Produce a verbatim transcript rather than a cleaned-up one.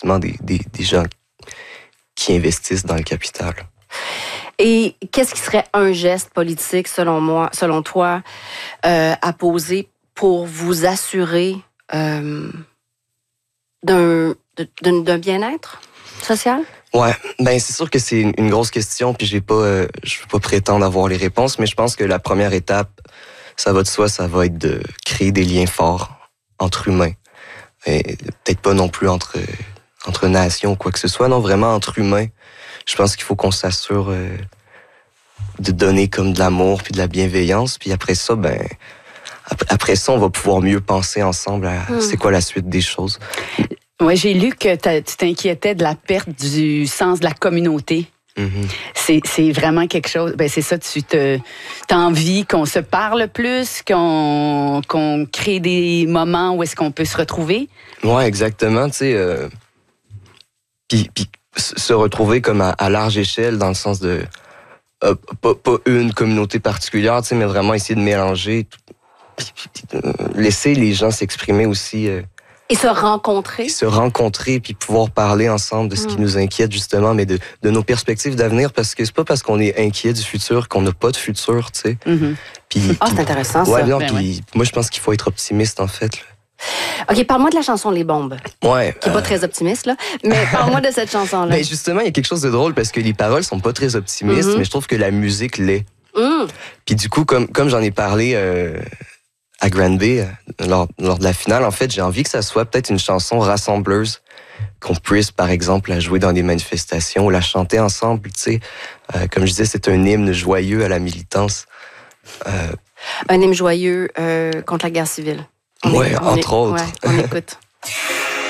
uniquement des, des, des gens qui investissent dans le capital. Et qu'est-ce qui serait un geste politique, selon moi, selon toi, euh, à poser pour vous assurer euh, d'un, d'un, d'un bien-être social? Ouais, ben c'est sûr que c'est une, une grosse question, puis j'ai pas, euh, je veux pas prétendre avoir les réponses, mais je pense que la première étape, ça va de soi, ça va être de créer des liens forts entre humains. Et peut-être pas non plus entre, entre nations ou quoi que ce soit, non, vraiment entre humains. Je pense qu'il faut qu'on s'assure euh, de donner comme de l'amour puis de la bienveillance, puis après ça, ben après, après ça, on va pouvoir mieux penser ensemble à mmh. c'est quoi la suite des choses. Oui, j'ai lu que tu t'inquiétais de la perte du sens de la communauté. Mm-hmm. C'est, c'est vraiment quelque chose. Ben c'est ça, tu te, t'as envie qu'on se parle plus, qu'on, qu'on crée des moments où est-ce qu'on peut se retrouver. Ouais, exactement. Tu sais, euh, puis, puis se retrouver comme à, à large échelle dans le sens de euh, pas, pas une communauté particulière, tu sais, mais vraiment essayer de mélanger, puis, puis, puis, euh, laisser les gens s'exprimer aussi. Euh, Et se rencontrer. Et se rencontrer, puis pouvoir parler ensemble de ce mmh. qui nous inquiète, justement, mais de, de nos perspectives d'avenir, parce que c'est pas parce qu'on est inquiet du futur qu'on n'a pas de futur, tu sais. Mmh. Puis, ah, c'est intéressant, ouais, ça. Non, ben puis ouais. moi, je pense qu'il faut être optimiste, en fait. Là. OK, parle-moi de la chanson Les Bombes. Ouais. Qui est pas euh... très optimiste, là. Mais parle-moi de cette chanson-là. Ben, justement, il y a quelque chose de drôle, parce que les paroles sont pas très optimistes, mmh. mais je trouve que la musique l'est. Mmh. Puis du coup, comme, comme j'en ai parlé... Euh... à Granby, lors, lors de la finale, en fait, j'ai envie que ça soit peut-être une chanson rassembleuse, qu'on puisse, par exemple, la jouer dans des manifestations ou la chanter ensemble, tu sais. Euh, comme je disais, c'est un hymne joyeux à la militance. Euh... Un hymne joyeux euh, contre la guerre civile. Oui, entre est, autres. Ouais, on écoute.